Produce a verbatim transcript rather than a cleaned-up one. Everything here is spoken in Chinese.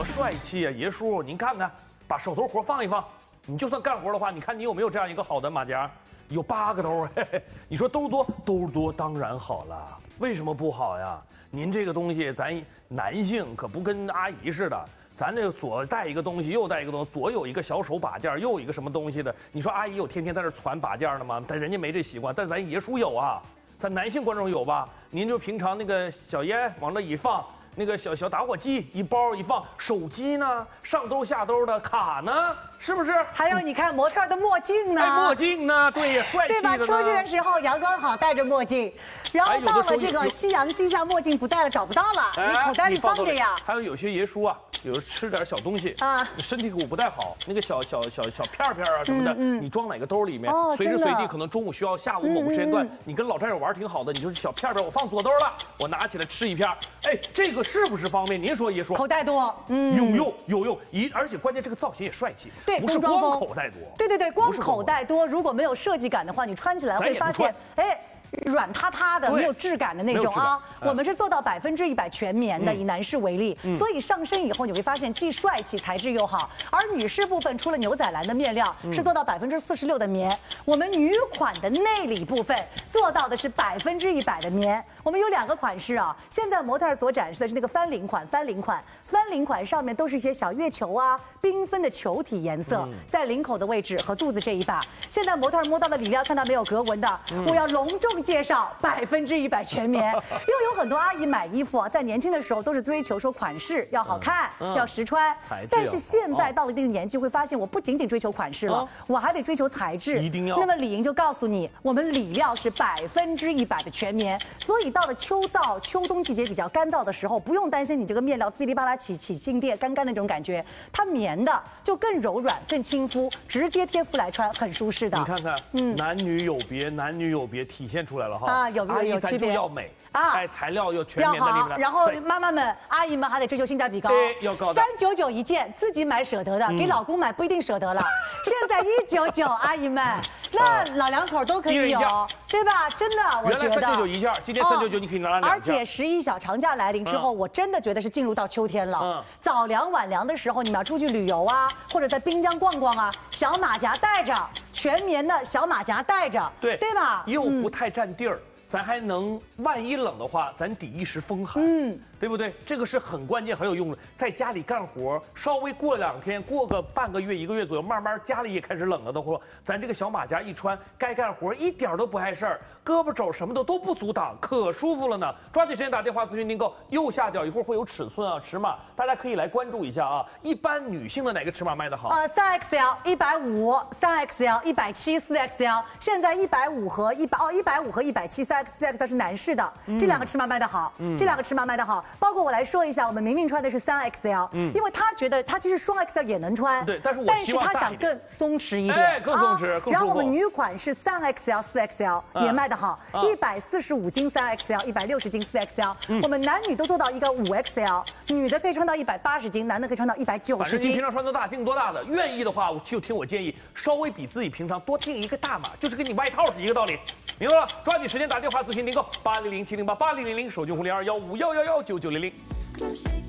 多帅气啊！爷叔，您看看，把手头活放一放。你就算干活的话，你看你有没有这样一个好的马甲？有八个兜，嘿嘿，你说兜多兜多当然好了，为什么不好呀？您这个东西，咱男性可不跟阿姨似的，咱这个左带一个东西，右带一个东西，左有一个小手把件，右有一个什么东西的。你说阿姨有天天在这传把件的吗？但人家没这习惯，但咱爷叔有啊，咱男性观众有吧？您就平常那个小烟往那一放。那个小小打火机一包一放，手机呢，上兜下兜的，卡呢，是不是？ 还有你看模特的墨镜呢， 哎，墨镜呢，对呀，帅气的呢。 对吧？出去的时候阳光好，戴着墨镜，然后到了这个夕阳西下，墨镜不戴了找不到了，你口袋里放着呀。 还有有些爷叔啊，有吃点小东西啊，身体可不太好，那个小小小小片片啊什么的，你装哪个兜里面，随时随地可能中午需要，下午某个时间段，你跟老战友玩挺好的，你就是小片片，我放左兜了，我拿起来吃一片，哎，这个是不是方便？您说爷说， 口袋多， 嗯，有用有用，一而且关键这个造型也帅气， 对， 不是光口袋多， 对对对，光口袋多，如果没有设计感的话，你穿起来会发现，哎。软塌塌的，没有质感的那种啊！我们是做到百分之一百全棉的，以男士为例，所以上身以后你会发现既帅气，材质又好。而女士部分除了牛仔蓝的面料是做到百分之四十六的棉，我们女款的内里部分做到的是百分之一百的棉。我们有两个款式啊，现在模特所展示的是那个翻领款，翻领款，翻领款上面都是一些小月球啊，缤纷的球体颜色，在领口的位置和肚子这一把。现在模特摸到的里料看到没有格纹的，我要隆重介绍百分之一百全棉，因为有很多阿姨买衣服啊，在年轻的时候都是追求说款式要好看，嗯、要实穿。但是现在到了一定的年纪，会发现我不仅仅追求款式了，哦、我还得追求材质。 一定要。 那么李莹就告诉你，我们里料是百分之一百的全棉，所以到了秋燥、秋冬季节比较干燥的时候，不用担心你这个面料噼里啪啦起起静电、干干的那种感觉，它棉的就更柔软、更亲肤，直接贴肤来穿，很舒适的。 你看看，嗯，男女有别，男女有别，体现出来了哈。 啊，有有有区别， 要美啊，哎，材料又全棉的里面， 然后妈妈们、阿姨们还得追求性价比高， 对，要高的， 三九九一件，自己买舍得的，给老公买不一定舍得了。现在一九九，阿姨们，那老两口都可以有，对吧？真的，我觉得。 原来三九九一件，今天三九九你可以拿两件。 而且十一小长假来临之后，我真的觉得是进入到秋天了。嗯，早凉晚凉的时候，你们要出去旅游啊，或者在滨江逛逛啊，小马甲带着，全棉的小马甲带着， 对对吧？ 又不太占地儿。咱还能，万一冷的话，咱抵一时风寒，嗯，对不对？这个是很关键、很有用的。在家里干活，稍微过两天，过个半个月、一个月左右，慢慢家里也开始冷了的话，咱这个小马甲一穿，该干活一点都不碍事儿，胳膊肘什么的都不阻挡，可舒服了呢。抓紧时间打电话咨询订购。右下角一会儿会有尺寸啊、尺码，大家可以来关注一下啊。一般女性的哪个尺码卖得好？ 呃，三 X L 一百五，三 X L 一百七，四 X L。现在一百五和一百哦，一百五和一百七三。四 X L 是男士的，嗯、这两个尺码卖得好，嗯、这两个尺码卖得好。包括我来说一下，我们明明穿的是三 X L，、嗯、因为他觉得他其实双 X L 也能穿， 对，但是我但是他想更松弛一点， 哎，更松弛，更舒服。 然后我们女款是三 X L、四 X L 也卖得好，一百四十五斤三 X L， 一百六十斤四 X L，、嗯、我们男女都做到一个五 X L， 女的可以穿到一百八十斤，男的可以穿到一百九十斤。 反正你平常穿多大定多大的，愿意的话就听我建议，稍微比自己平常多定一个大码，就是跟你外套是一个道理。明白了，抓紧时间打电话咨询订购八零零七零八八零零零，手机红零二幺五幺幺幺九九零零。